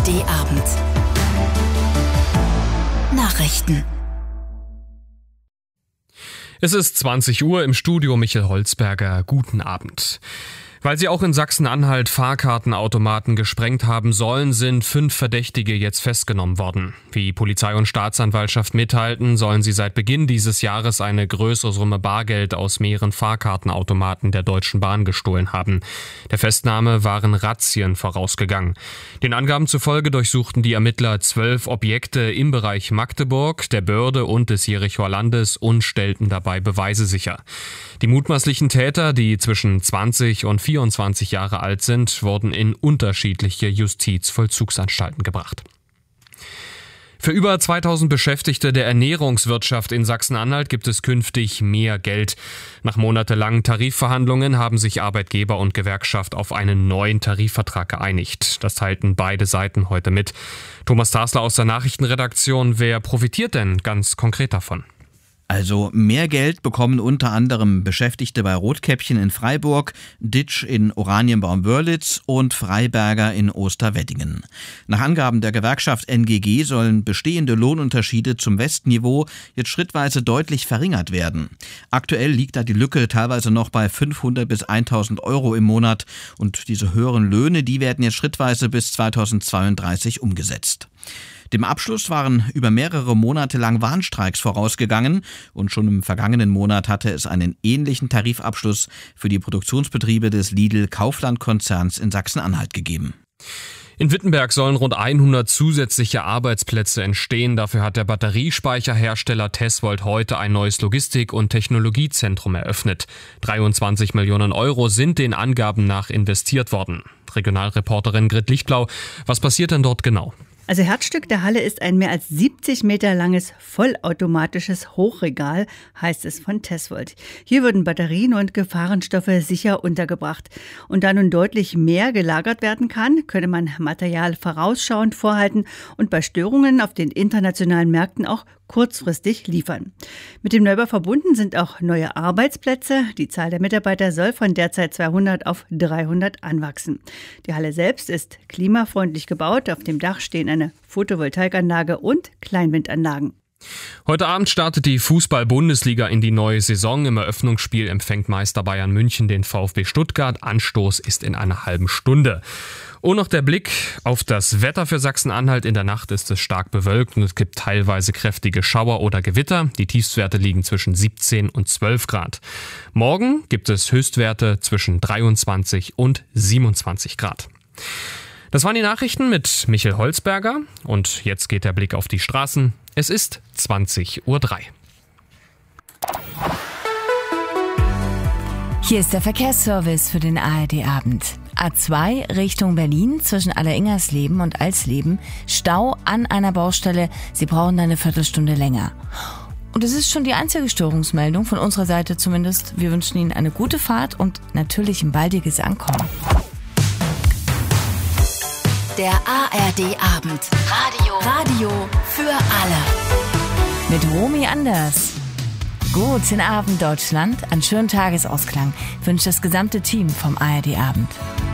ARD-Abend. Nachrichten. Es ist 20 Uhr, im Studio Michael Holzberger. Guten Abend. Weil sie auch in Sachsen-Anhalt Fahrkartenautomaten gesprengt haben sollen, sind 5 Verdächtige jetzt festgenommen worden. Wie Polizei und Staatsanwaltschaft mitteilten, sollen sie seit Beginn dieses Jahres eine größere Summe Bargeld aus mehreren Fahrkartenautomaten der Deutschen Bahn gestohlen haben. Der Festnahme waren Razzien vorausgegangen. Den Angaben zufolge durchsuchten die Ermittler 12 Objekte im Bereich Magdeburg, der Börde und des Jerichoer Landes und stellten dabei Beweise sicher. Die mutmaßlichen Täter, die zwischen 20 und 24 Jahre alt sind, wurden in unterschiedliche Justizvollzugsanstalten gebracht. Für über 2000 Beschäftigte der Ernährungswirtschaft in Sachsen-Anhalt gibt es künftig mehr Geld. Nach monatelangen Tarifverhandlungen haben sich Arbeitgeber und Gewerkschaft auf einen neuen Tarifvertrag geeinigt. Das teilten beide Seiten heute mit. Thomas Tasler aus der Nachrichtenredaktion. Wer profitiert denn ganz konkret davon? Also mehr Geld bekommen unter anderem Beschäftigte bei Rotkäppchen in Freiburg, Ditsch in Oranienbaum-Wörlitz und Freiberger in Osterweddingen. Nach Angaben der Gewerkschaft NGG sollen bestehende Lohnunterschiede zum Westniveau jetzt schrittweise deutlich verringert werden. Aktuell liegt da die Lücke teilweise noch bei 500 bis 1000 Euro im Monat und diese höheren Löhne, die werden jetzt schrittweise bis 2032 umgesetzt. Dem Abschluss waren über mehrere Monate lang Warnstreiks vorausgegangen und schon im vergangenen Monat hatte es einen ähnlichen Tarifabschluss für die Produktionsbetriebe des Lidl-Kaufland-Konzerns in Sachsen-Anhalt gegeben. In Wittenberg sollen rund 100 zusätzliche Arbeitsplätze entstehen. Dafür hat der Batteriespeicherhersteller Tesvolt heute ein neues Logistik- und Technologiezentrum eröffnet. 23 Millionen Euro sind den Angaben nach investiert worden. Regionalreporterin Grit Lichtblau, was passiert denn dort genau? Also Herzstück der Halle ist ein mehr als 70 Meter langes vollautomatisches Hochregal, heißt es von Tesvolt. Hier würden Batterien und Gefahrenstoffe sicher untergebracht. Und da nun deutlich mehr gelagert werden kann, könne man Material vorausschauend vorhalten und bei Störungen auf den internationalen Märkten auch kurzfristig liefern. Mit dem Neubau verbunden sind auch neue Arbeitsplätze. Die Zahl der Mitarbeiter soll von derzeit 200 auf 300 anwachsen. Die Halle selbst ist klimafreundlich gebaut. Auf dem Dach stehen eine Photovoltaikanlage und Kleinwindanlagen. Heute Abend startet die Fußball-Bundesliga in die neue Saison. Im Eröffnungsspiel empfängt Meister Bayern München den VfB Stuttgart. Anstoß ist in einer halben Stunde. Und noch der Blick auf das Wetter für Sachsen-Anhalt. In der Nacht ist es stark bewölkt und es gibt teilweise kräftige Schauer oder Gewitter. Die Tiefstwerte liegen zwischen 17 und 12 Grad. Morgen gibt es Höchstwerte zwischen 23 und 27 Grad. Das waren die Nachrichten mit Michael Holzberger. Und jetzt geht der Blick auf die Straßen. Es ist 20:03 Uhr. Hier ist der Verkehrsservice für den ARD-Abend. A2 Richtung Berlin zwischen Alleringersleben und Alsleben. Stau an einer Baustelle. Sie brauchen eine Viertelstunde länger. Und es ist schon die einzige Störungsmeldung, von unserer Seite zumindest. Wir wünschen Ihnen eine gute Fahrt und natürlich ein baldiges Ankommen. Der ARD-Abend. Radio für alle. Mit Romy Anders. Guten Abend, Deutschland. Einen schönen Tagesausklang wünscht das gesamte Team vom ARD-Abend.